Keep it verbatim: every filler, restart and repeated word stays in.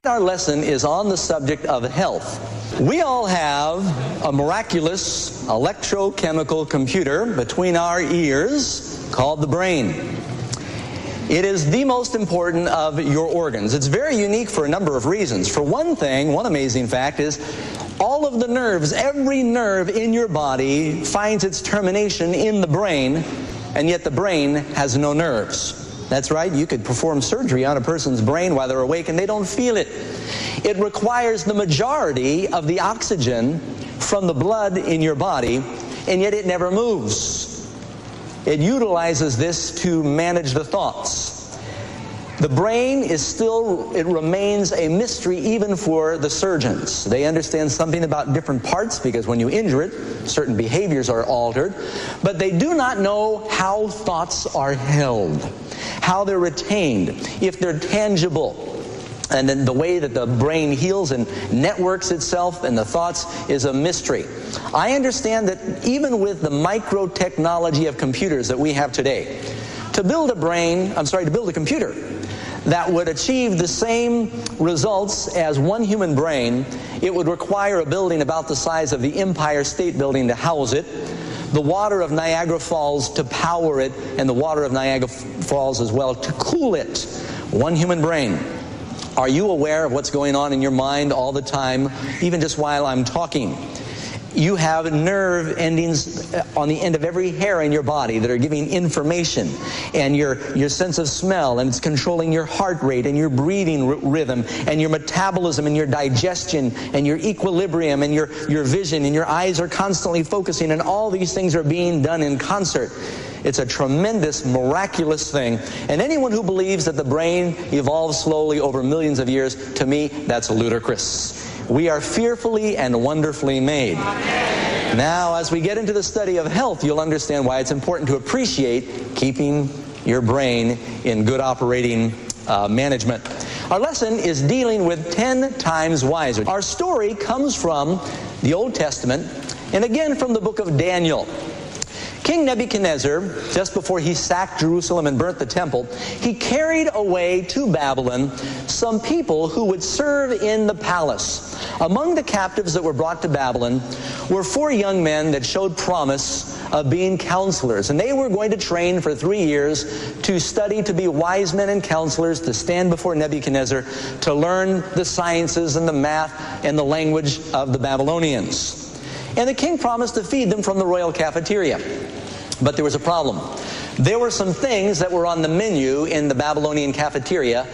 Our lesson is on the subject of health. We all have a miraculous electrochemical computer between our ears called the brain. It is the most important of your organs. It's very unique for a number of reasons. For one thing, one amazing fact is all of the nerves, every nerve in your body finds its termination in the brain, and yet the brain has no nerves. That's right, you could perform surgery on a person's brain while they're awake and they don't feel it. It requires the majority of the oxygen from the blood in your body, and yet it never moves. It utilizes this to manage the thoughts. The brain is still, it remains a mystery even for the surgeons. They understand something about different parts because when you injure it, certain behaviors are altered, but they do not know how thoughts are held, how they're retained, if they're tangible. And then the way that the brain heals and networks itself and the thoughts is a mystery. I understand that even with the micro technology of computers that we have today, to build a brain, I'm sorry, to build a computer that would achieve the same results as one human brain, it would require a building about the size of the Empire State Building to house it, the water of Niagara Falls to power it, and the water of Niagara Falls as well to cool it. One human brain. Are you aware of what's going on in your mind all the time, even just while I'm talking? You have nerve endings on the end of every hair in your body that are giving information, and your, your sense of smell, and it's controlling your heart rate and your breathing r- rhythm and your metabolism and your digestion and your equilibrium and your, your vision, and your eyes are constantly focusing, and all these things are being done in concert. It's a tremendous, miraculous thing. And anyone who believes that the brain evolves slowly over millions of years, to me, that's ludicrous. We are fearfully and wonderfully made. Now, as we get into the study of health, you'll understand why it's important to appreciate keeping your brain in good operating uh, management. Our lesson is dealing with ten times wiser. Our story comes from the Old Testament, and again from the book of Daniel. King Nebuchadnezzar, just before he sacked Jerusalem and burnt the temple, he carried away to Babylon some people who would serve in the palace. Among the captives that were brought to Babylon were four young men that showed promise of being counselors. And they were going to train for three years to study to be wise men and counselors, to stand before Nebuchadnezzar, to learn the sciences and the math and the language of the Babylonians. And the king promised to feed them from the royal cafeteria. But there was a problem. There were some things that were on the menu in the Babylonian cafeteria